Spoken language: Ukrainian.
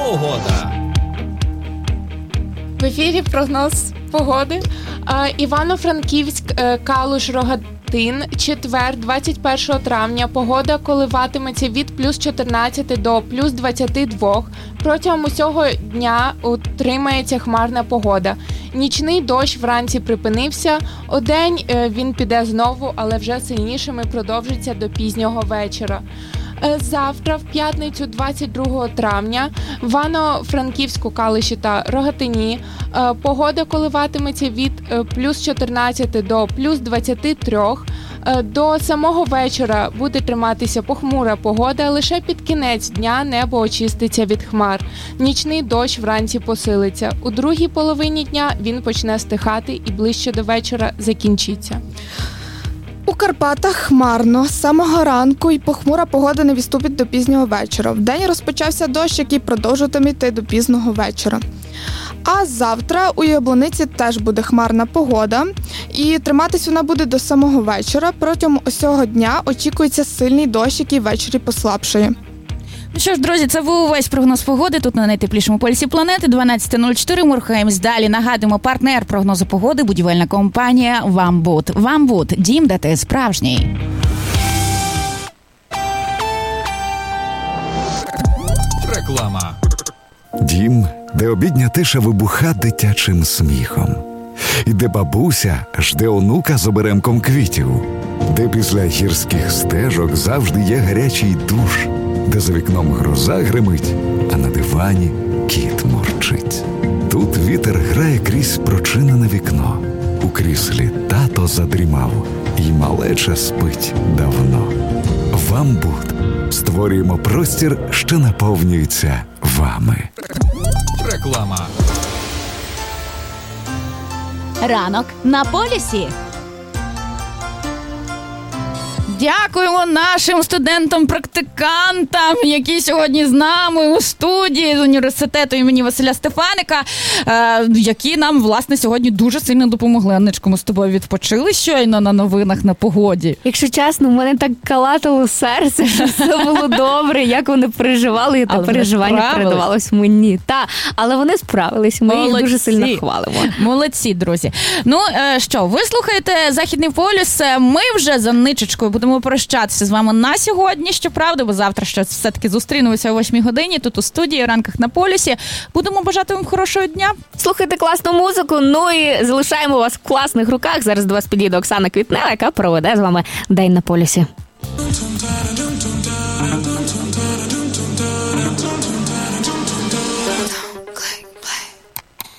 Погода. В ефірі прогноз погоди. Івано-Франківськ, Калуш, Рогатин. Четвер, 21 травня. Погода коливатиметься від плюс 14 до плюс 22. Протягом усього дня утримається хмарна погода. Нічний дощ вранці припинився. Удень він піде знову, але вже сильнішими продовжиться до пізнього вечора. Завтра, в п'ятницю, 22 травня, в Івано-Франківську, Калуші та Рогатині погода коливатиметься від плюс 14 до плюс 23. До самого вечора буде триматися похмура погода, лише під кінець дня небо очиститься від хмар. Нічний дощ вранці посилиться. У другій половині дня він почне стихати і ближче до вечора закінчиться. У Карпатах хмарно. З самого ранку і похмура погода не відступить до пізнього вечора. Вдень розпочався дощ, який продовжуватиме йти до пізного вечора. А завтра у Яблуниці теж буде хмарна погода, і триматись вона буде до самого вечора. Протягом усього дня очікується сильний дощ, який ввечері послабшає. Ну що ж, друзі, це був увесь прогноз погоди тут на найтеплішому полюсі планети. 12:04. Ми рухаємось далі. Нагадуємо, партнер прогнозу погоди – будівельна компанія «Вамбуд». «Вамбуд» – дім, де ти справжній. Реклама. Дім, де обідня тиша вибуха дитячим сміхом. І де бабуся жде онука з оберемком квітів. Де після гірських стежок завжди є гарячий душ. Де за вікном гроза гримить, а на дивані кіт мурчить. Тут вітер грає крізь прочинене вікно. У кріслі тато задрімав, і малеча спить давно. «Вамбуд» створюємо простір, що наповнюється вами. Реклама. Ранок на полюсі. Дякуємо нашим студентам-практикантам, які сьогодні з нами у студії з університету імені Василя Стефаника, які нам, власне, сьогодні дуже сильно допомогли. Анничко, ми з тобою відпочили щойно на новинах на погоді. Якщо чесно, в мене так калатало серце, що все було добре, як вони переживали, і те переживання передавалось мені. Але вони справились, ми їх дуже сильно хвалимо. Молодці, друзі. Ну що, ви слухаєте «Західний полюс», ми вже за Анничечкою будемо прощатися з вами на сьогодні, щоправда, бо завтра ще все-таки зустрінемося о 8 годині тут у студії «Ранках на полюсі». Будемо бажати вам хорошого дня. Слухайте класну музику, ну і залишаємо вас в класних руках. Зараз до вас підійде Оксана Квітнева, яка проведе з вами День на полюсі.